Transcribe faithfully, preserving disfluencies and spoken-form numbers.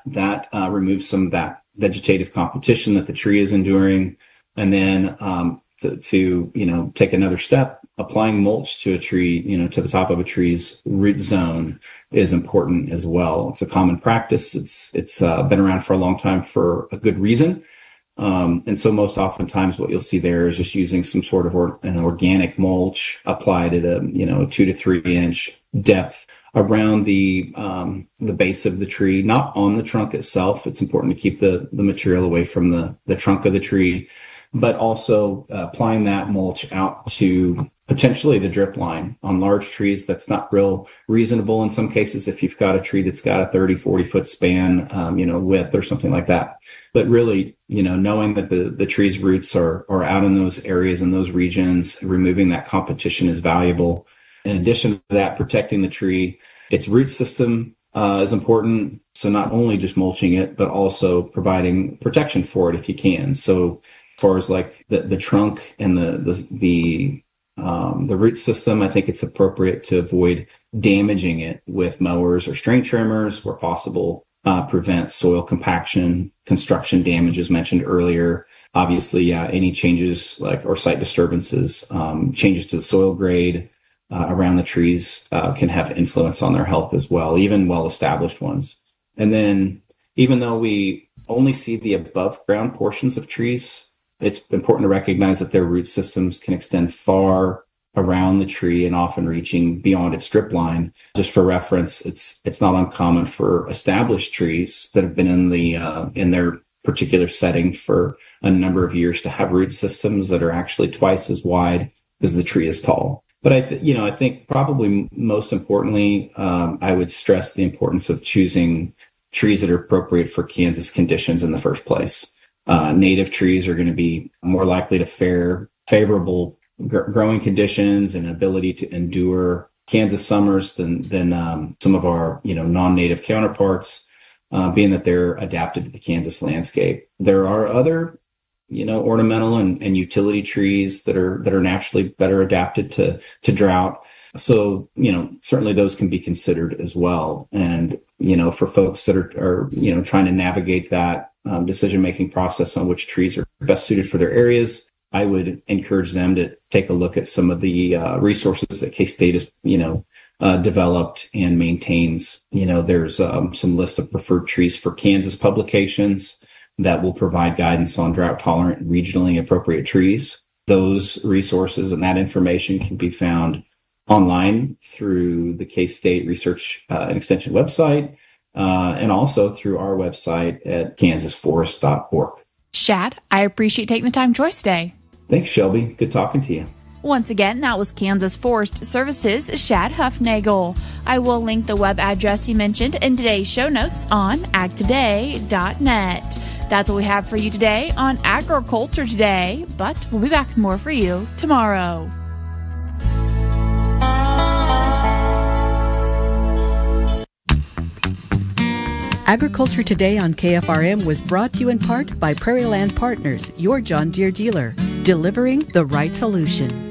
that uh, removes some of that vegetative competition that the tree is enduring. And then um, to, to, you know, take another step, applying mulch to a tree, you know, to the top of a tree's root zone is important as well. It's a common practice. It's it's uh, been around for a long time for a good reason. Um, and so most oftentimes what you'll see there is just using some sort of or, an organic mulch applied at a, you know, two to three inch depth around the, um, the base of the tree, not on the trunk itself. It's important to keep the, the material away from the, the trunk of the tree, but also uh, applying that mulch out to potentially the drip line on large trees. That's not real reasonable in some cases if you've got a tree that's got a thirty, forty foot span, um, you know, width or something like that. But really, you know, knowing that the, the tree's roots are, are out in those areas and those regions, removing that competition is valuable. In addition to that, protecting the tree, its root system uh, is important. So not only just mulching it, but also providing protection for it if you can. So as far as like the, the trunk and the, the, the, um, the root system, I think it's appropriate to avoid damaging it with mowers or string trimmers where possible, uh, prevent soil compaction, construction damage as mentioned earlier. Obviously, yeah, any changes like or site disturbances, um, changes to the soil grade uh, around the trees uh, can have influence on their health as well, even well-established ones. And then even though we only see the above ground portions of trees, it's important to recognize that their root systems can extend far around the tree and often reaching beyond its drip line. Just for reference, it's it's not uncommon for established trees that have been in the uh, in their particular setting for a number of years to have root systems that are actually twice as wide as the tree is tall. But I, th- you know, I think probably most importantly, um, I would stress the importance of choosing trees that are appropriate for Kansas conditions in the first place. Uh, native trees are going to be more likely to fare favorable gr- growing conditions and ability to endure Kansas summers than than um, some of our, you know, non-native counterparts, uh, being that they're adapted to the Kansas landscape. There are other, you know, ornamental and, and utility trees that are that are naturally better adapted to to drought. So, you know, certainly those can be considered as well. And, you know, for folks that are, are you know, trying to navigate that um, decision-making process on which trees are best suited for their areas, I would encourage them to take a look at some of the uh, resources that K-State has, you know, uh, developed and maintains. You know, there's um, some list of preferred trees for Kansas publications that will provide guidance on drought-tolerant and regionally appropriate trees. Those resources and that information can be found online through the K-State Research uh, and Extension website, uh, and also through our website at kansas forest dot org. Shad, I appreciate taking the time to join us today. Thanks, Shelby. Good talking to you. Once again, that was Kansas Forest Services' Shad Huffnagel. I will link the web address he mentioned in today's show notes on ag today dot net. That's what we have for you today on Agriculture Today, but we'll be back with more for you tomorrow. Agriculture Today on K F R M was brought to you in part by Prairie Land Partners, your John Deere dealer, delivering the right solution.